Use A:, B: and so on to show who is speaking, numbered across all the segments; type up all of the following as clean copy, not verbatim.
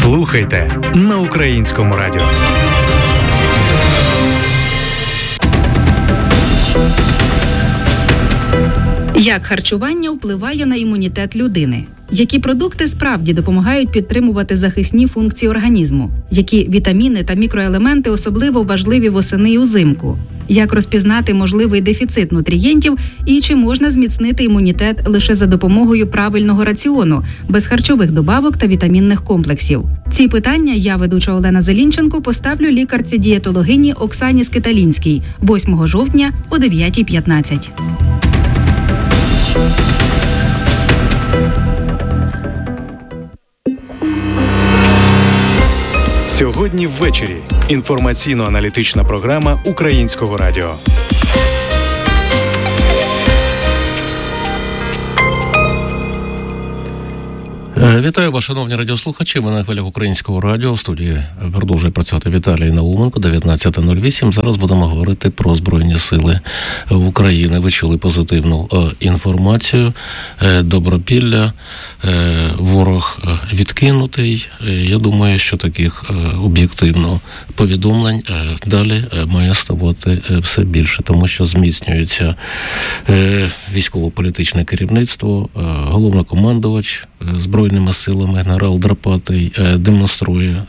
A: Слухайте на Українському радіо.
B: Як харчування впливає на імунітет людини? Які продукти справді допомагають підтримувати захисні функції організму? Які вітаміни та мікроелементи особливо важливі восени і узимку? Як розпізнати можливий дефіцит нутрієнтів і чи можна зміцнити імунітет лише за допомогою правильного раціону, без харчових добавок та вітамінних комплексів? Ці питання я, ведуча Олена Зелінченко, поставлю лікарці-дієтологині Оксані Скиталінській 8 жовтня о 9:15.
A: Сьогодні ввечері. Інформаційно-аналітична програма Українського радіо.
C: Вітаю вас, шановні радіослухачі. Ви на хвилях Українського радіо. В студії продовжує працювати Віталій Науменко, 19:08. Зараз будемо говорити про Збройні сили України. Ви чули позитивну інформацію. Добропілля, ворог відкинутий. Я думаю, що таких об'єктивно повідомлень далі має ставати все більше, тому що зміцнюється військово-політичне керівництво, головнокомандувач Збройними силами генерал Драпатий демонструє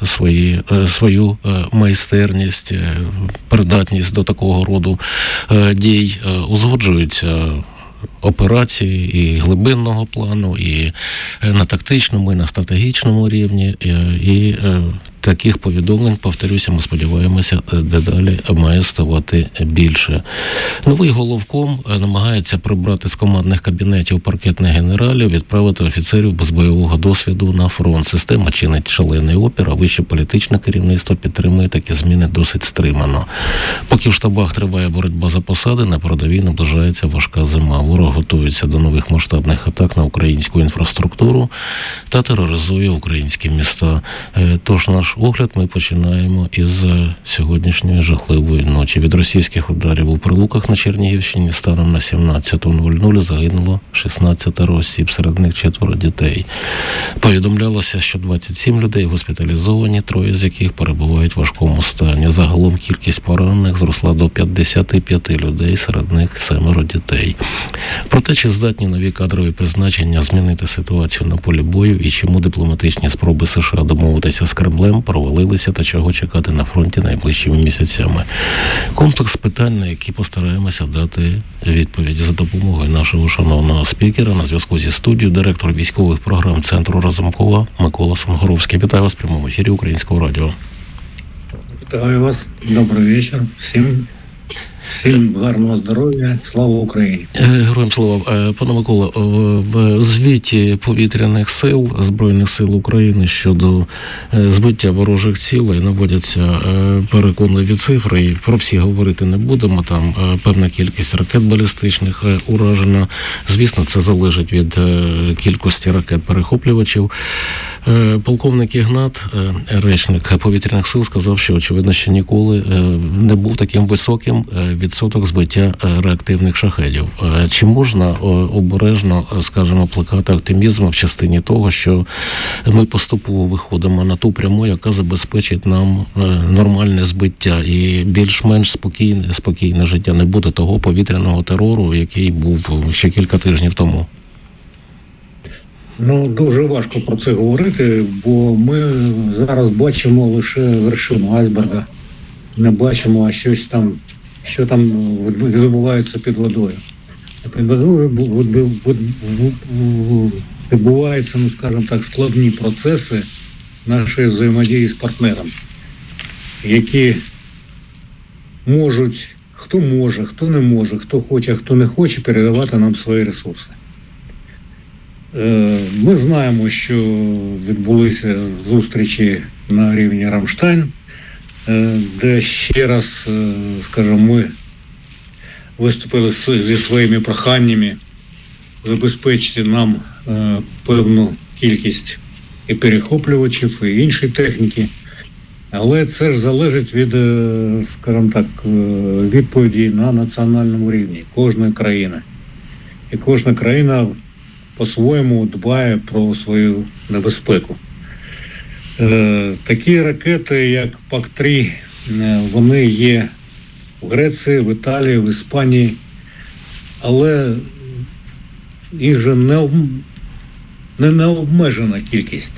C: свою майстерність, придатність до такого роду дій, узгоджуються операції і глибинного плану, і на тактичному, і на стратегічному рівні, і таких повідомлень, повторюся, ми сподіваємося, дедалі має ставати більше. Новий головком намагається прибрати з командних кабінетів паркетних генералів, відправити офіцерів без бойового досвіду на фронт. Система чинить шалений опір, а вище політичне керівництво підтримує такі зміни досить стримано. Поки в штабах триває боротьба за посади, на передовій наближається важка зима. Ворог готується до нових масштабних атак на українську інфраструктуру та тероризує українські міста. Тож наш огляд ми починаємо із сьогоднішньої жахливої ночі. Від російських ударів у Прилуках на Чернігівщині станом на 17:00 загинуло 16 осіб, серед них 4 дітей. Повідомлялося, що 27 людей госпіталізовані, 3 з яких перебувають в важкому стані. Загалом кількість поранених зросла до 55 людей, серед них 7 дітей. Проте, чи здатні нові кадрові призначення змінити ситуацію на полі бою і чому дипломатичні спроби США домовитися з Кремлем провалилися та чого чекати на фронті найближчими місяцями. Комплекс питань, на які постараємося дати відповіді за допомогою нашого шановного спікера. На зв'язку зі студією директор військових програм Центру Разумкова Микола Сунгоровський. Вітаю вас в прямому ефірі Українського радіо.
D: Вітаю вас. Добрий вечір. Всім гарного здоров'я, слава Україні.
C: Героям слава. Пане Микола, в звіті повітряних сил, Збройних сил України щодо збиття ворожих цілей наводяться переконливі цифри, і про всі говорити не будемо, там певна кількість ракет балістичних уражена. Звісно, це залежить від кількості ракет-перехоплювачів. Полковник Ігнат, речник повітряних сил, сказав, що очевидно, що ніколи не був таким високим відсоток збиття реактивних шахедів. Чи можна обережно, скажімо, плекати оптимізм в частині того, що ми поступово виходимо на ту пряму, яка забезпечить нам нормальне збиття і більш-менш спокійне життя, не буде того повітряного терору, який був ще кілька тижнів тому?
D: Дуже важко про це говорити, бо ми зараз бачимо лише вершину айсберга. Не бачимо щось там, що там відбувається під водою. Під водою відбуваються, скажімо так, складні процеси нашої взаємодії з партнером, які можуть, хто може, хто не може, хто хоче, хто не хоче передавати нам свої ресурси. Ми знаємо, що відбулися зустрічі на рівні Рамштайн, де ще раз, скажімо, ми виступили зі своїми проханнями забезпечити нам певну кількість і перехоплювачів, і іншої техніки. Але це ж залежить від, скажімо так, відповіді на національному рівні кожної країни. І кожна країна по-своєму дбає про свою небезпеку. Такі ракети, як ПАК-3, вони є в Греції, в Італії, в Іспанії, але їх же не обмежена кількість.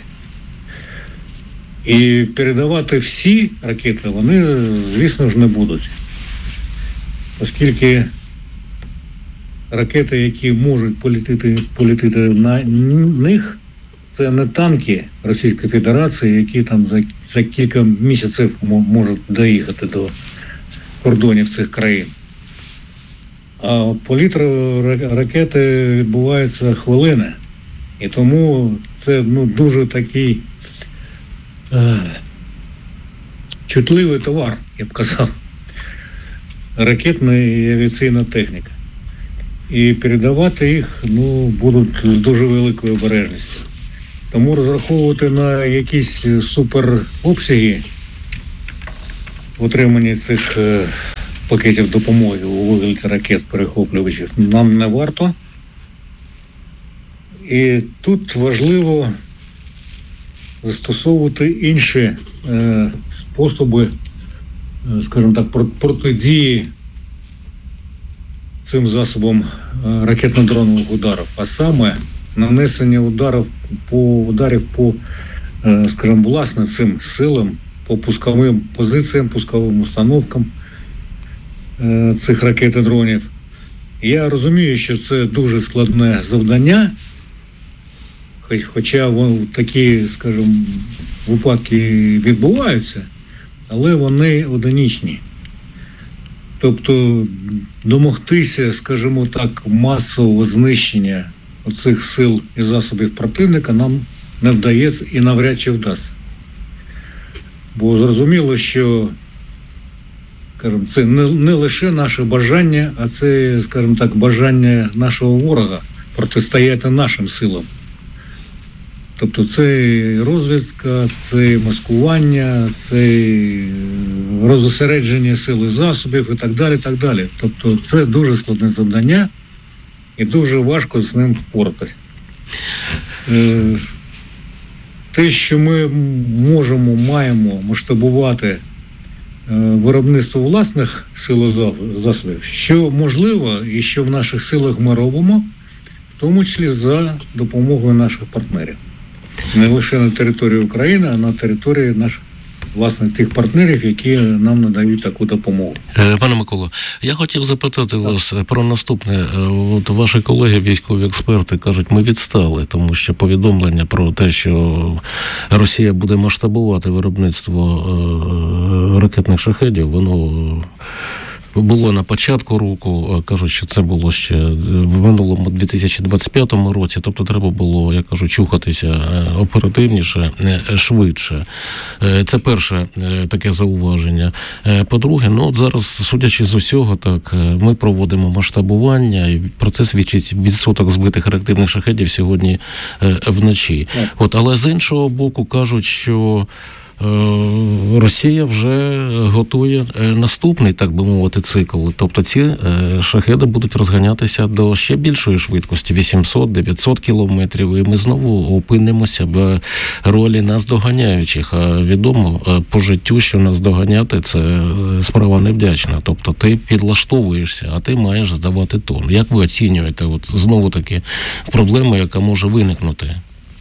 D: І передавати всі ракети вони, звісно ж, не будуть. Оскільки ракети, які можуть полетіти на них, це не танки Російської Федерації, які там за кілька місяців можуть доїхати до кордонів цих країн. А політ ракети відбувається хвилини. І тому це дуже такий чутливий товар, я б казав, ракетна і авіаційна техніка. І передавати їх будуть з дуже великою обережністю. Тому розраховувати на якісь суперобсяги в отриманні цих пакетів допомоги у вигляді ракет-перехоплювачів нам не варто. І тут важливо застосовувати інші способи, скажімо так, протидії цим засобам ракетно-дронових ударів, а саме нанесення ударів по, скажімо, власне цим силам, по пусковим позиціям, пусковим установкам цих ракет і дронів. Я розумію, що це дуже складне завдання, хоча такі, скажімо, випадки відбуваються, але вони одиничні. Тобто домогтися, скажімо так, масового знищення оцих сил і засобів противника нам не вдається і навряд чи вдасться. Бо зрозуміло, що, скажімо, це не лише наше бажання, а це, скажімо так, бажання нашого ворога протистояти нашим силам. Тобто це розвідка, це маскування, це розосередження сил і засобів і так далі, так далі. Тобто це дуже складне завдання і дуже важко з ним впоратися. Те, що ми маємо масштабувати виробництво власних сил і засобів, що можливо і що в наших силах ми робимо, в тому числі за допомогою наших партнерів. Не лише на території України, а на території наших, власне, тих партнерів, які нам надають таку допомогу.
C: Пане Миколо, я хотів запитати вас про наступне. От ваші колеги, військові експерти, кажуть, ми відстали, тому що повідомлення про те, що Росія буде масштабувати виробництво ракетних шахедів, воно було на початку року, кажуть, що це було ще в минулому 2025 році, тобто треба було, я кажу, чухатися оперативніше, швидше. Це перше таке зауваження. По-друге, от зараз, судячи з усього, так, ми проводимо масштабування, і про це свідчить відсоток збитих реактивних шахедів сьогодні вночі. Але з іншого боку кажуть, що Росія вже готує наступний, так би мовити, цикл. Тобто ці шахеди будуть розганятися до ще більшої швидкості, 800-900 кілометрів, і ми знову опинимося в ролі наздоганяючих. А відомо по життю, що наздоганяти – це справа невдячна. Тобто ти підлаштовуєшся, а ти маєш здавати тон. Як ви оцінюєте знову таки проблему, яка може виникнути?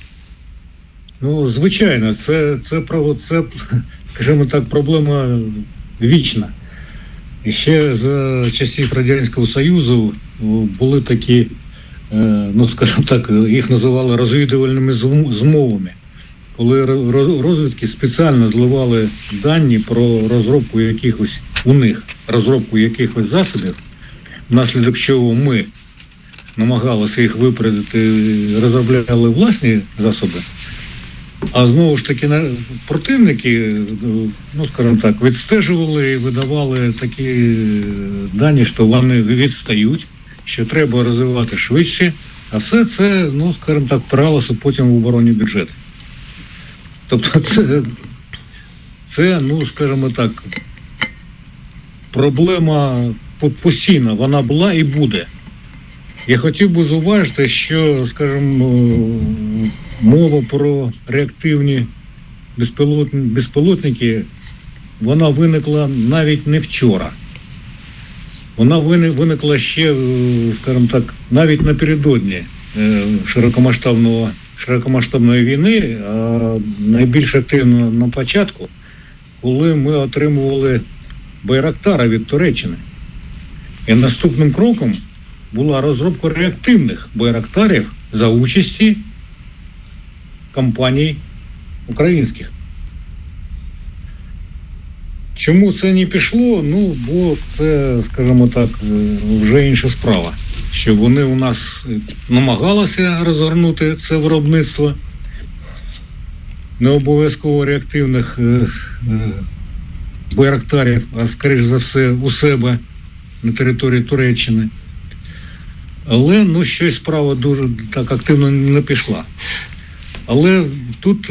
D: Звичайно, це, скажімо так, проблема вічна. І ще за часів Радянського Союзу були такі, скажімо так, їх називали розвідувальними змовами, коли розвідки спеціально зливали дані про розробку якихось засобів, внаслідок чого ми намагалися їх випередити, розробляли власні засоби. А знову ж таки противники, скажімо так, відстежували і видавали такі дані, що вони відстають, що треба розвивати швидше, а все це, скажімо так, впиралося потім в оборонні бюджети. Тобто це, скажімо так, проблема постійна, вона була і буде. Я хотів би зауважити, що, скажімо, мова про реактивні безпілотники, вона виникла навіть не вчора. Вона виникла ще, скажімо так, навіть напередодні широкомасштабної війни, а найбільш активно на початку, коли ми отримували Байрактара від Туреччини. І наступним кроком була розробка реактивних Байрактарів за участі компаній українських. Чому це не пішло? Ну, бо це, скажімо так, вже інша справа. Що вони у нас намагалися розгорнути це виробництво не обов'язково реактивних Байрактарів, а, скоріш за все, у себе на території Туреччини. Але, ну, щось справа дуже так активно не пішла. Але тут,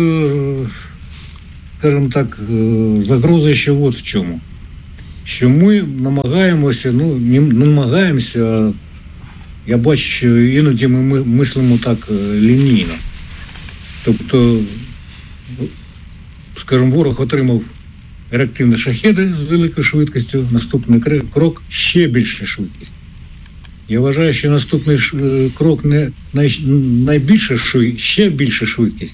D: скажімо так, загроза ще от в чому. Що ми намагаємося, а я бачу, що іноді ми мислимо так лінійно. Тобто, скажімо, ворог отримав реактивні шахеди з великою швидкістю, наступний крок – ще більша швидкість. Я вважаю, що наступний крок не найбільша ще більша швидкість,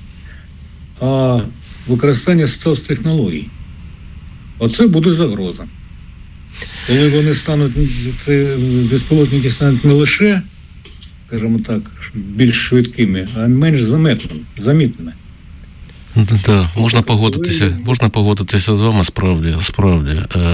D: а використання стелс-технологій. Оце буде загроза. Коли вони стануть, це безпілотники стануть не лише, скажімо так, більш швидкими, а менш замітними.
C: Так, можна погодитися з вами, справді.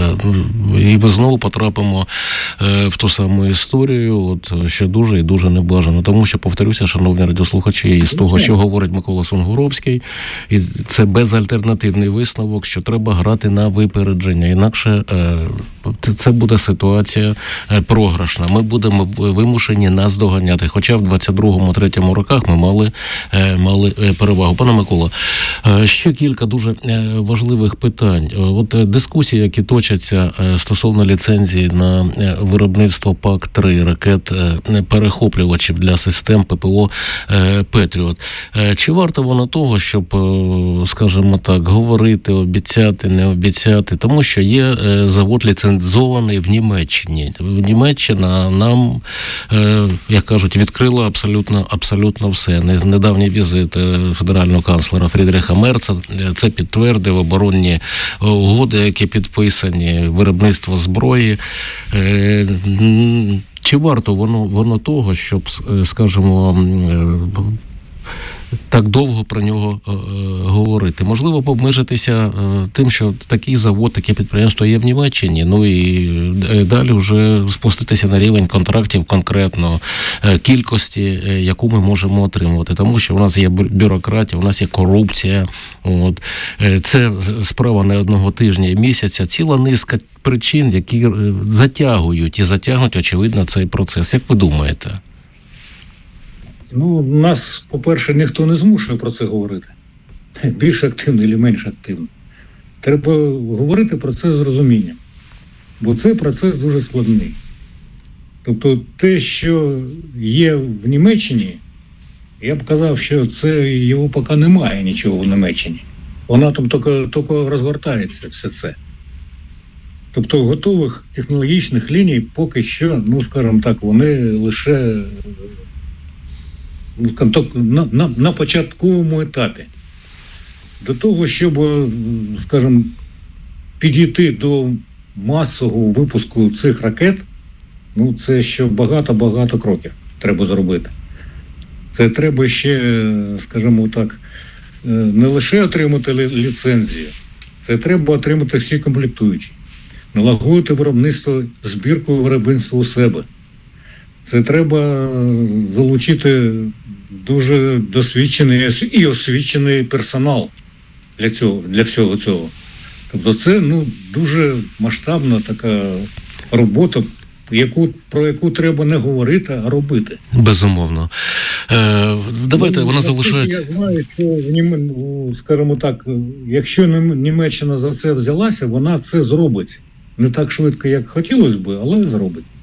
C: І ми знову потрапимо в ту саму історію, от, що дуже і дуже небажано. Тому що, повторюся, шановні радіослухачі, із того, що говорить Микола Сунгуровський, і це безальтернативний висновок, що треба грати на випередження. Інакше це буде ситуація програшна. Ми будемо вимушені наздоганяти. Хоча в 22-23 роках ми мали перевагу. Пане Микола, ще кілька дуже важливих питань. От дискусії, які точаться стосовно ліцензії на виробництво ПАК-3 ракет-перехоплювачів для систем ППО «Петріот». Чи варто воно того, щоб, скажімо так, говорити, обіцяти, не обіцяти? Тому що є завод ліцензований в Німеччині. Німеччина нам, як кажуть, відкрила абсолютно все. Недавній візит федерального канцлера Фрідріха Мерца це підтвердив, оборонні угоди, які підписані, виробництво зброї. Чи варто воно того, щоб, скажімо, так довго про нього говорити? Можливо, обмежитися тим, що такий завод, таке підприємство є в Німеччині, ну і далі вже спуститися на рівень контрактів конкретно, кількості, яку ми можемо отримувати. Тому що у нас є бюрократія, у нас є корупція. От. Це справа не одного тижня і місяця. Ціла низка причин, які затягнуть, очевидно, цей процес. Як ви думаєте?
D: Ну, нас, по-перше, ніхто не змушує про це говорити. Більш активно чи менш активно. Треба говорити про це з розумінням. Бо цей процес дуже складний. Тобто те, що є в Німеччині, я б казав, що це його поки немає нічого в Німеччині. Вона там тільки розгортається все це. Тобто готових технологічних ліній поки що, ну, скажімо так, вони лише на початковому етапі. До того, щоб, скажімо, підійти до масового випуску цих ракет, ну, це ще багато кроків треба зробити. Це треба ще, скажімо так, не лише отримати ліцензію, це треба отримати всі комплектуючі, налагодити виробництво, збірку виробництва у себе. Це треба залучити дуже досвідчений і освічений персонал для всього цього. Тобто це, ну, дуже масштабна така робота, про яку треба не говорити, а робити.
C: Безумовно. Давайте, вона залишається.
D: Я знаю, що, скажімо так, якщо Німеччина за це взялася, вона це зробить. Не так швидко, як хотілося б, але зробить.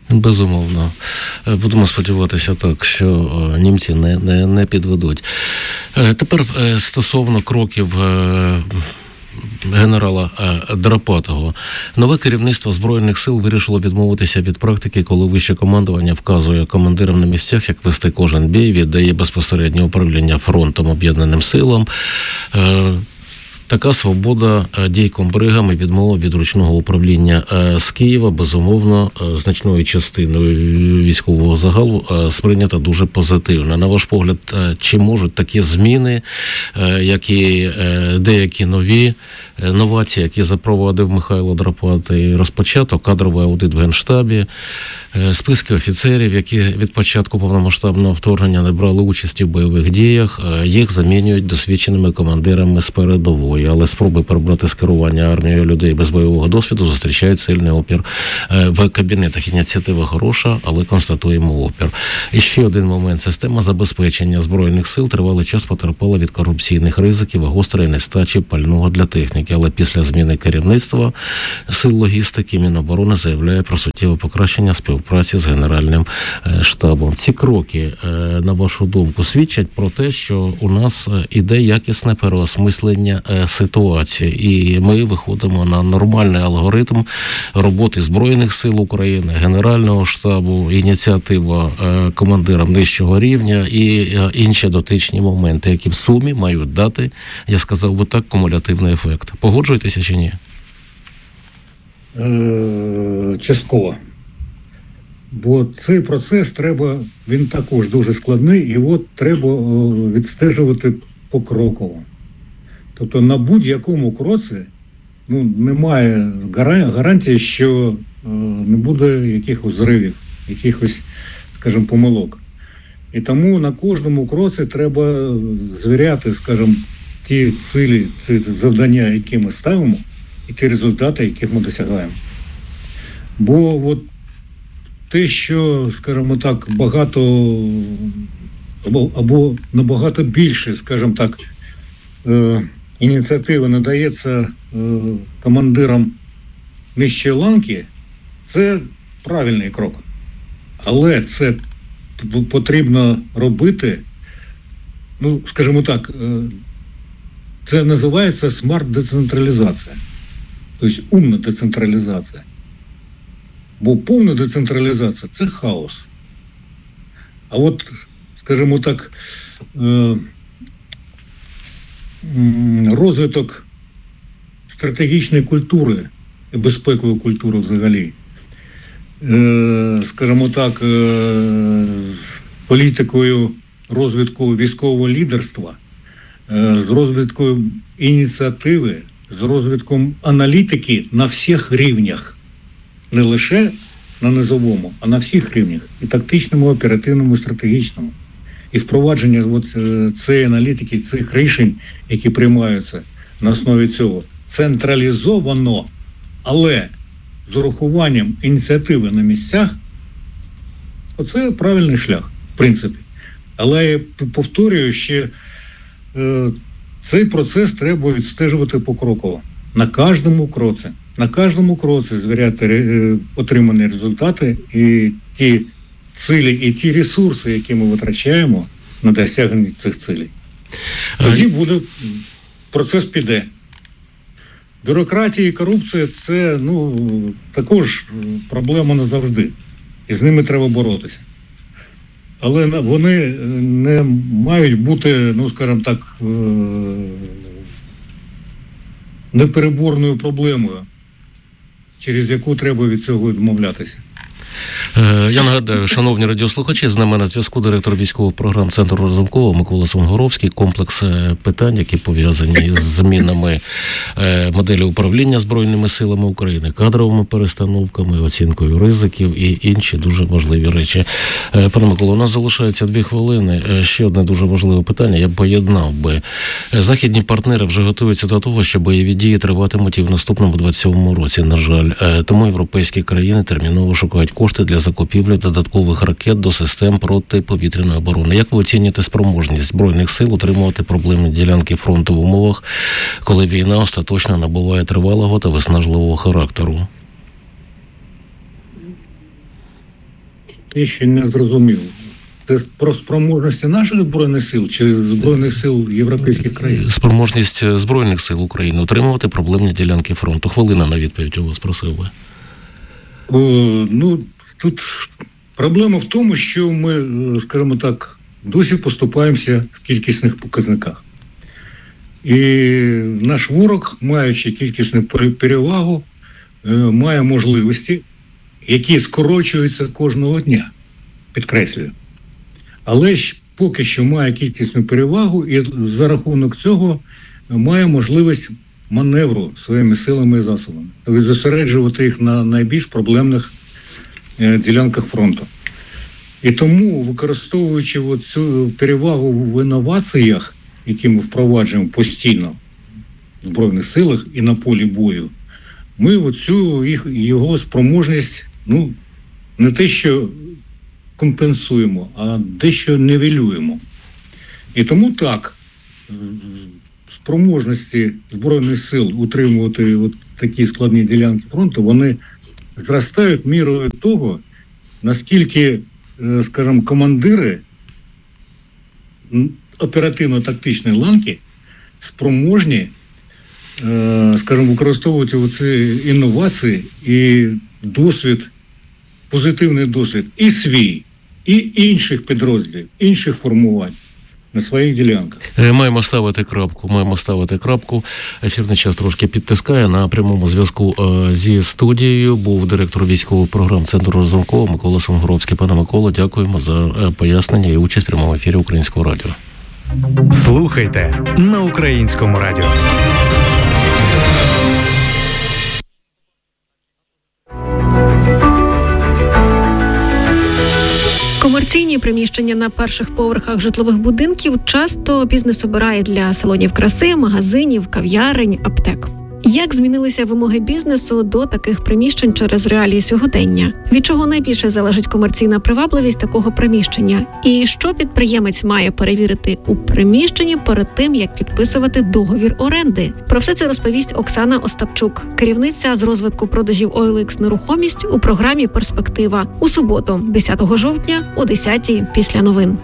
C: Безумовно. Будемо сподіватися так, що німці не підведуть. Тепер стосовно кроків генерала Драпатого. Нове керівництво Збройних сил вирішило відмовитися від практики, коли вище командування вказує командирам на місцях, як вести кожен бій, віддає безпосереднє управління фронтом об'єднаним силам. Така свобода дій комбригам і відмова від ручного управління з Києва, безумовно, значною частиною військового загалу сприйнята дуже позитивно. На ваш погляд, чи можуть такі зміни, які деякі нові новації, які запровадив Михайло Драпатий, розпочато кадровий аудит в Генштабі, списки офіцерів, які від початку повномасштабного вторгнення не брали участі в бойових діях, їх замінюють досвідченими командирами з передової, але спроби перебрати з керування армією людей без бойового досвіду зустрічають сильний опір в кабінетах. Ініціатива хороша, але констатуємо опір. І ще один момент. Система забезпечення Збройних сил тривалий час потерпала від корупційних ризиків і гострої нестачі пального для техніки, але після зміни керівництва сил логістики Міноборони заявляє про суттєве покращення співпраці з Генеральним штабом. Ці кроки, на вашу думку, свідчать про те, що у нас іде якісне переосмислення ситуації, і ми виходимо на нормальний алгоритм роботи Збройних сил України, Генерального штабу, ініціатива командирам нижчого рівня і інші дотичні моменти, які в сумі мають дати, я сказав би так, кумулятивний ефект. Погоджуєтеся чи ні?
D: Частково. Бо цей процес він також дуже складний, його треба відстежувати покроково. Тобто на будь-якому кроці немає гарантії, що не буде якихось зривів, якихось, скажімо, помилок. І тому на кожному кроці треба звіряти, скажімо, ті цілі, ці завдання, які ми ставимо, і ті результати, яких ми досягаємо. Бо от те, що, скажімо так, багато або набагато більше, скажімо так, ініціативи надається командирам нижчої ланки, це правильний крок. Але це потрібно робити, скажімо так, це називається смарт-децентралізація. Тобто умна децентралізація. Бо повна децентралізація – це хаос. А от, скажімо так, розвиток стратегічної культури і безпекової культури взагалі, скажімо так, політикою розвитку військового лідерства, з розвитком ініціативи, з розвитком аналітики на всіх рівнях. Не лише на низовому, а на всіх рівнях. І тактичному, оперативному, і стратегічному. І впровадження цієї аналітики, цих рішень, які приймаються на основі цього, централізовано, але з урахуванням ініціативи на місцях, оце правильний шлях, в принципі. Але я повторюю, що цей процес треба відстежувати покроково. На кожному кроці звіряти отримані результати і ті цілі, і ті ресурси, які ми витрачаємо на досягнення цих цілей. Тоді процес піде. Бюрократія і корупція – це також проблема назавжди. І з ними треба боротися. Але вони не мають бути, скажімо так, непереборною проблемою, через яку треба від цього відмовлятися.
C: Я нагадаю, шановні радіослухачі, з нами на зв'язку директор військових програм Центру Разумкова Микола Сунгоровський. Комплекс питань, які пов'язані з змінами моделі управління Збройними силами України, кадровими перестановками, оцінкою ризиків і інші дуже важливі речі. Пане Миколо, у нас залишається 2 хвилини. Ще одне дуже важливе питання. Я б поєднав би. Західні партнери вже готуються до того, що бойові дії триватимуть і в наступному 27-му році, на жаль. Тому європейські країни терміново шукають кошти для закупівлі додаткових ракет до систем протиповітряної оборони. Як ви оцінюєте спроможність Збройних сил утримувати проблемні ділянки фронту в умовах, коли війна остаточно набуває тривалого та виснажливого характеру?
D: те, що не зрозуміло. Це про спроможності наших Збройних сил чи Збройних сил європейських країн?
C: Спроможність Збройних сил України утримувати проблемні ділянки фронту. Хвилина на відповідь у вас, просив би.
D: Тут проблема в тому, що ми, скажімо так, досі поступаємося в кількісних показниках. І наш ворог, маючи кількісну перевагу, має можливості, які скорочуються кожного дня, підкреслюю. Але ж поки що має кількісну перевагу і за рахунок цього має можливість маневру своїми силами і засобами. Тобто зосереджувати їх на найбільш проблемних ділянках фронту. І тому, використовуючи цю перевагу в інноваціях, які ми впроваджуємо постійно в Збройних силах і на полі бою, ми його спроможність, не те, що компенсуємо, а дещо нівелюємо. І тому так, спроможності Збройних сил утримувати такі складні ділянки фронту, вони зростають мірою того, наскільки, скажімо, командири оперативно-тактичної ланки спроможні, скажімо, використовувати оці інновації і досвід, позитивний досвід і свій, і інших підрозділів, інших формувань на своїх ділянках.
C: Маємо ставити крапку. Ефірний час трошки підтискає. На прямому зв'язку зі студією був директор військових програм Центру Разумкова Микола Сангоровський. Пане Микола, дякуємо за пояснення і участь в прямому ефірі Українського радіо.
A: Слухайте на Українському радіо.
E: Комерційні приміщення на перших поверхах житлових будинків часто бізнес обирає для салонів краси, магазинів, кав'ярень, аптек. Як змінилися вимоги бізнесу до таких приміщень через реалії сьогодення? Від чого найбільше залежить комерційна привабливість такого приміщення? І що підприємець має перевірити у приміщенні перед тим, як підписувати договір оренди? Про все це розповість Оксана Остапчук, керівниця з розвитку продажів OLX «Нерухомість» у програмі «Перспектива» у суботу, 10 жовтня о 10-й після новин.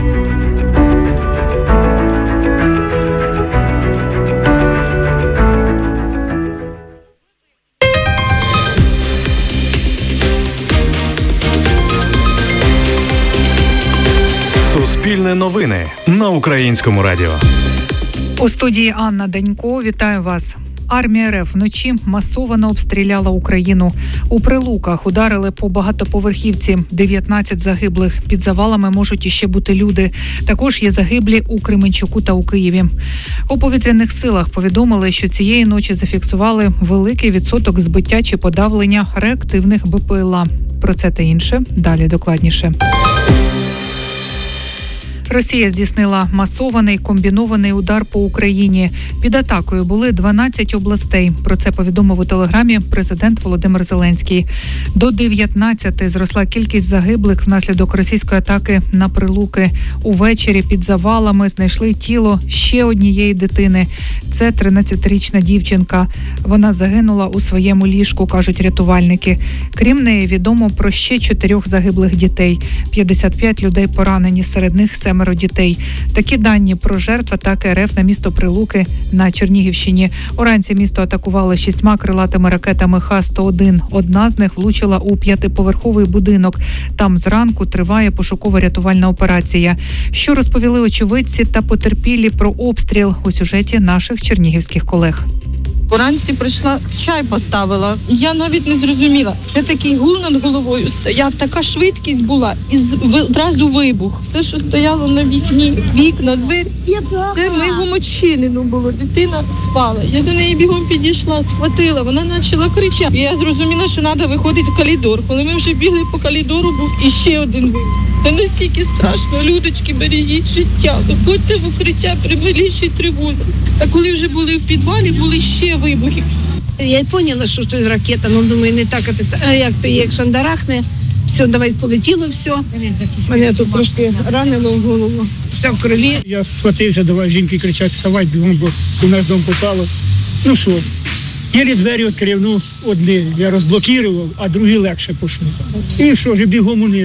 A: Суспільне новини на Українському радіо.
F: У студії Анна Данько. Вітаю вас. Армія РФ вночі масово обстріляла Україну. У Прилуках ударили по багатоповерхівці. 19 загиблих. Під завалами можуть іще бути люди. Також є загиблі у Кременчуку та у Києві. У повітряних силах повідомили, що цієї ночі зафіксували великий відсоток збиття чи подавлення реактивних БПЛА. Про це та інше далі докладніше. Росія здійснила масований комбінований удар по Україні. Під атакою були 12 областей. Про це повідомив у телеграмі президент Володимир Зеленський. До 19 зросла кількість загиблих внаслідок російської атаки на Прилуки. Увечері під завалами знайшли тіло ще однієї дитини. Це 13-річна дівчинка. Вона загинула у своєму ліжку, кажуть рятувальники. Крім неї, відомо про ще 4 загиблих дітей. 55 людей поранені, серед них 7 дітей. Такі дані про жертв атаки РФ на місто Прилуки на Чернігівщині. Уранці місто атакували 6 крилатими ракетами Х-101. Одна з них влучила у 5-поверховий будинок. Там зранку триває пошуково-рятувальна операція. Що розповіли очевидці та потерпілі про обстріл у сюжеті наших чернігівських колег.
G: Уранці прийшла, чай поставила. Я навіть не зрозуміла. Це такий гул над головою стояв, така швидкість була. І одразу вибух. Все, що стояло на вікні, вікна, двері, все мигом очинено було. Дитина спала. Я до неї бігом підійшла, схватила. Вона почала кричати. І я зрозуміла, що треба виходити в коридор. Коли ми вже бігли по коридору, був іще один вибух. Це настільки страшно. Людочки, бережіть життя. Виходьте в укриття при малішій тривозі. А коли вже були в підвалі, були ще вибухи.
H: Я поняла, що це ракета, але думаю, не так, як то є, як шандарахне. Все, давай, полетіло все. Мене тут трошки ранило в голову. Все в крові.
I: Я схватився, давай жінки кричать, вставай, бігом, бо у нас дом попало. Ну що, єлі двері відкрив, одні я розблокував, а другі легше пішли. І що ж, бігом униз.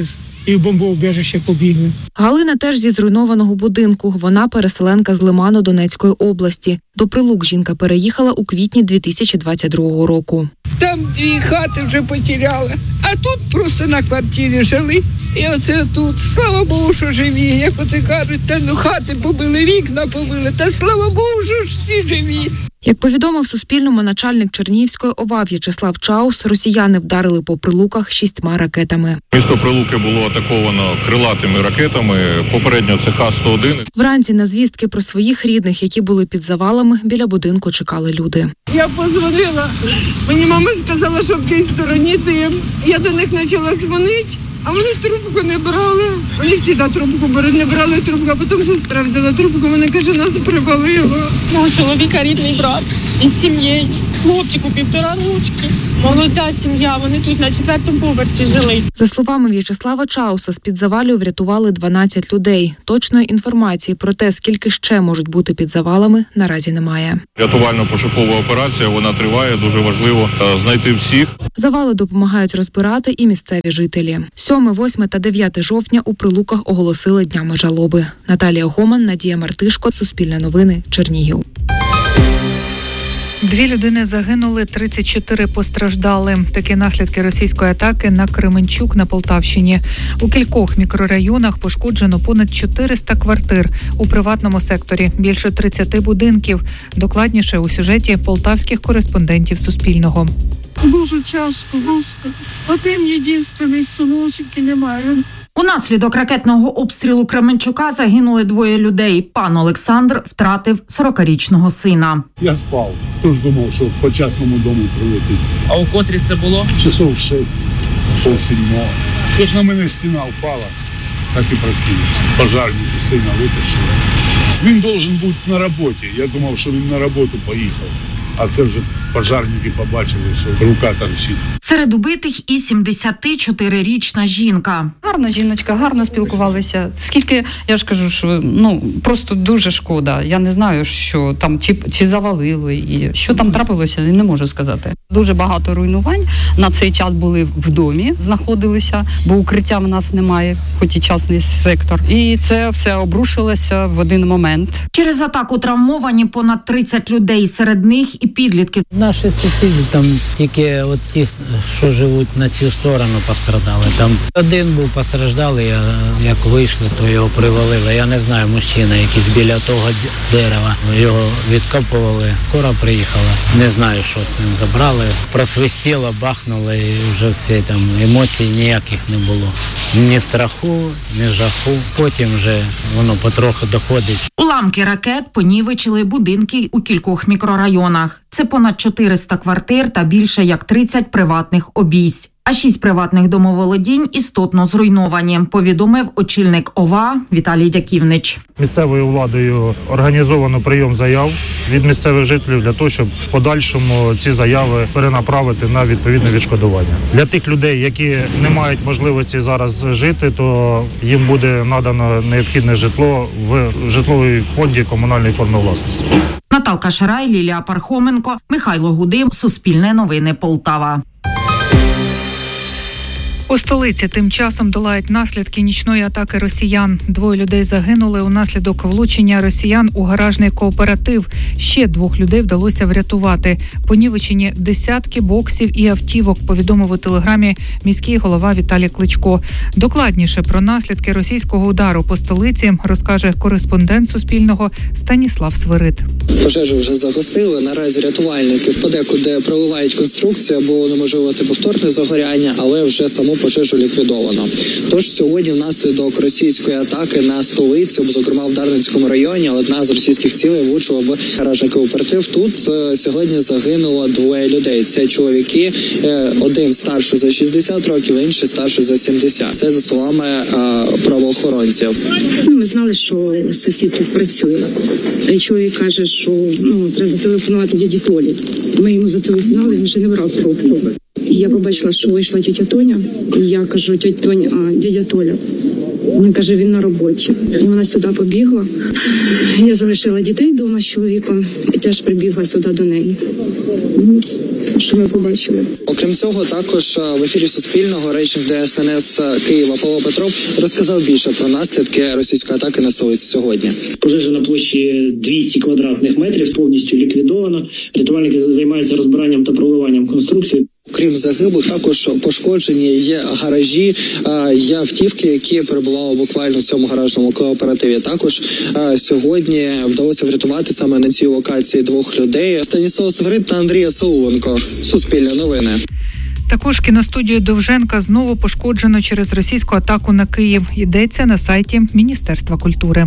I: і в бомбоубіжище побігли.
J: Галина теж зі зруйнованого будинку. Вона переселенка з Лиману Донецької області. До Прилук жінка переїхала у квітні 2022 року.
H: Там 2 хати вже потеряли, а тут просто на квартирі жили. І оце тут, слава Богу, що живі. Як оце кажуть, хати побили, вікна побили, та слава Богу, що ж всі живі.
J: Як повідомив Суспільному начальник Чернігівської ОВА В'ячеслав Чаус, росіяни вдарили по Прилуках 6 ракетами.
K: Місто Прилуки було атаковано крилатими ракетами, попередньо це Х-101.
J: Вранці на звістки про своїх рідних, які були під завалами, біля будинку чекали люди.
H: Я позвонила, мені мама сказала, що в тій стороні дим. Я до них почала дзвонити, а вони трубку не брали. Вони всі трубку беруть, не брали трубку, а потім сестра взяла трубку, вона каже, нас привалило.
G: Мого чоловіка рідний брат із сім'єю, хлопчику 1,5 рочки. Молода сім'я, вони тут на 4-му поверсі жили.
J: За словами В'ячеслава Чауса, з-під завалів врятували 12 людей. Точної інформації про те, скільки ще можуть бути під завалами, наразі немає.
K: Рятувально-пошукова операція, вона триває, дуже важливо знайти всіх.
J: Завали допомагають розбирати і місцеві жителі. 7, 8 та 9 жовтня у Прилуках оголосили днями жалоби. Наталія Гоман, Надія Мартишко, Суспільне новини, Чернігів.
F: 2 людини загинули, 34 постраждали. Такі наслідки російської атаки на Кременчук на Полтавщині. У кількох мікрорайонах пошкоджено понад 400 квартир. У приватному секторі більше 30 будинків. Докладніше у сюжеті полтавських кореспондентів Суспільного.
H: Дуже тяжко, Господи. Один єдиний синочок і немає.
L: Унаслідок ракетного обстрілу Кременчука загинули 2 людей. Пан Олександр втратив 40-річного сина.
M: Я спав, тож думав, що по частному дому прилетить.
N: А у котрі це було?
M: Часов 6, 7. Тож на мене стіна впала, так і практично. Пожарники сина витащили. Він должен бути на роботі. Я думав, що він на роботу поїхав. А це вже пожарники побачили, що рука торчить.
L: Серед убитих і 74-річна жінка.
O: Гарна жіночка, гарно спілкувалися. Скільки, я ж кажу, що просто дуже шкода. Я не знаю, що там, чи завалило, і що там трапилося, не можу сказати. Дуже багато руйнувань. На цей час були в домі, знаходилися, бо укриття в нас немає, хоч і частний сектор. І це все обрушилося в один момент.
L: Через атаку травмовані понад 30 людей, серед них і підлітки.
P: Наші сусіди, там тільки от ті, що живуть на цю сторону, пострадали. Там один був постраждалий, як вийшли, то його привалили. Я не знаю, мужчина якийсь біля того дерева. Його відкопували, скоро приїхала. Не знаю, що з ним забрали. Просвистіло, бахнуло і вже всі там емоцій ніяких не було. Ні страху, ні жаху. Потім вже воно потроху доходить.
L: Уламки ракет понівечили будинки у кількох мікрорайонах. Це понад 400 квартир та більше як 30 приватних обійсть. А 6 приватних домоволодінь істотно зруйновані, повідомив очільник ОВА Віталій Дяківнич.
Q: Місцевою владою організовано прийом заяв від місцевих жителів для того, щоб в подальшому ці заяви перенаправити на відповідне відшкодування. Для тих людей, які не мають можливості зараз жити, то їм буде надано необхідне житло в житловій фонді комунальної форми власності.
L: Наталка Шарай, Лілія Пархоменко, Михайло Гудим, Суспільне новини, Полтава.
F: У столиці тим часом долають наслідки нічної атаки росіян. 2 людей загинули унаслідок влучення росіян у гаражний кооператив. Ще 2 людей вдалося врятувати. Понівечені десятки боксів і автівок, повідомив у телеграмі міський голова Віталій Кличко. Докладніше про наслідки російського удару по столиці розкаже кореспондент Суспільного Станіслав Свирид.
R: Пожежу вже загасили. Наразі рятувальники подекуди проливають конструкцію, аби унеможливити повторне загоряння, але вже саму пожежу ліквідовано. Тож сьогодні внаслідок російської атаки на столицю, зокрема в Дарницькому районі, одна з російських цілей влучила в гаражний кооператив. Тут сьогодні загинуло 2 людей. Це чоловіки, один старший за 60 років, інший старший за 70. Це за словами правоохоронців.
S: Ми знали, що сусід тут працює. Чоловік каже, що треба зателефонувати дяді Толі. Ми йому зателефонували, він вже не брав трубку. Я побачила, що вийшла тітя Тоня, і я кажу, тітя Тоня, дядя Толя. Вона каже, він на роботі. І вона сюди побігла. Я залишила дітей вдома з чоловіком і теж прибігла сюди до неї. Що ми побачили.
R: Окрім цього, також в ефірі Суспільного речник ДСНС Києва Павло Петров розказав більше про наслідки російської атаки на столицю сьогодні.
N: Пожежа на площі 200 квадратних метрів повністю ліквідована. Рятувальники займаються розбиранням та проливанням конструкції.
R: Крім загиблих, також пошкоджені є гаражі, є автівки, які перебували буквально в цьому гаражному кооперативі. Також сьогодні вдалося врятувати саме на цій локації 2 людей. Станіслав Сверид та Андрія Соловенко. Суспільне новини.
F: Також кіностудію Довженка знову пошкоджено через російську атаку на Київ. Йдеться на сайті Міністерства культури.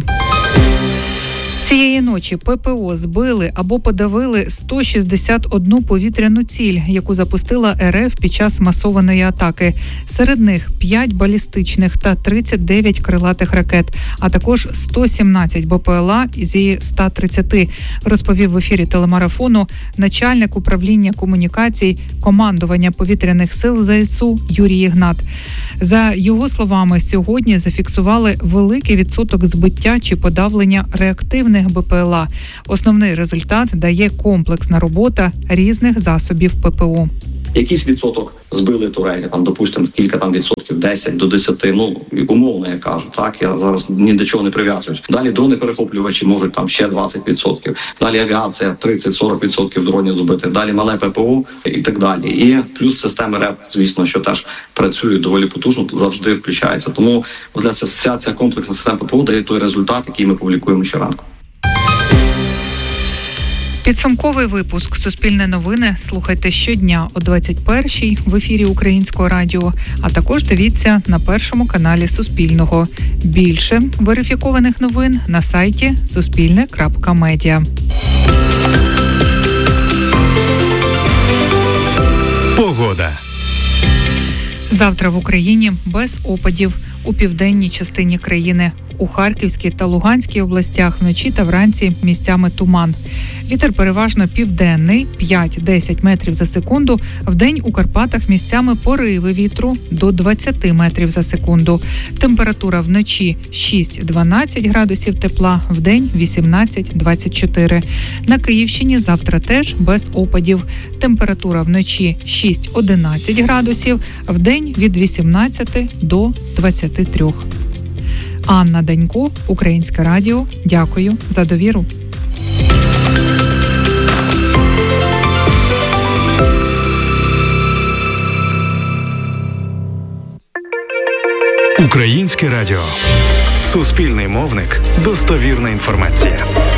F: Цієї ночі ППО збили або подавили 161 повітряну ціль, яку запустила РФ під час масованої атаки. Серед них 5 балістичних та 39 крилатих ракет, а також 117 БПЛА зі 130, розповів в ефірі телемарафону начальник управління комунікацій командування повітряних сил ЗСУ Юрій Ігнат. За його словами, сьогодні зафіксували великий відсоток збиття чи подавлення реактивних БПЛА. Основний результат дає комплексна робота різних засобів ППО.
T: Якийсь відсоток збили турелі, там, допустимо, кілька там відсотків, 10 до 10, умовно я кажу, так, я зараз ні до чого не прив'язуюсь. Далі дрони-перехоплювачі можуть там ще 20%, далі авіація 30-40% дронів збити, далі мале ППО і так далі. І плюс системи РЕП, звісно, що теж працюють доволі потужно, завжди включаються. Тому вся ця комплексна система ППО дає той результат, який ми публікуємо щоранку.
F: Підсумковий випуск «Суспільне новини» слухайте щодня о 21-й в ефірі Українського радіо, а також дивіться на першому каналі Суспільного. Більше верифікованих новин на сайті suspilne.media.
A: Погода.
F: Завтра в Україні без опадів у південній частині країни. У Харківській та Луганській областях вночі та вранці місцями туман. Вітер переважно південний, 5-10 метрів за секунду. Вдень у Карпатах місцями пориви вітру до 20 метрів за секунду. Температура вночі 6-12 градусів тепла, вдень 18-24. На Київщині завтра теж без опадів. Температура вночі 6-11 градусів, вдень від 18 до 23. Анна Данько, Українське радіо. Дякую за довіру.
A: Українське радіо. Суспільний мовник. Достовірна інформація.